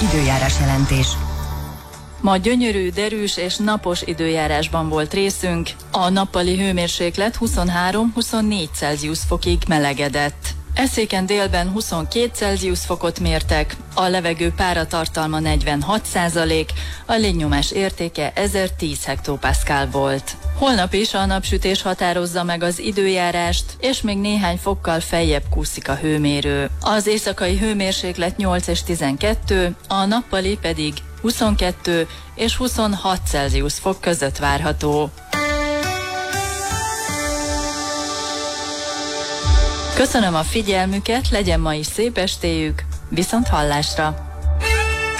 időjárás jelentés. Ma gyönyörű, derűs és napos időjárásban volt részünk. A nappali hőmérséklet 23-24 Celsius fokig melegedett. Eszéken délben 22 Celsius fokot mértek, a levegő páratartalma 46%, a légnyomás értéke 1010 hektopaszkál volt. Holnap is a napsütés határozza meg az időjárást, és még néhány fokkal feljebb kúszik a hőmérő. Az éjszakai hőmérséklet 8 és 12, a nappali pedig 22 és 26 Celsius fok között várható. Köszönöm a figyelmüket, legyen ma is szép estéjük, viszont hallásra!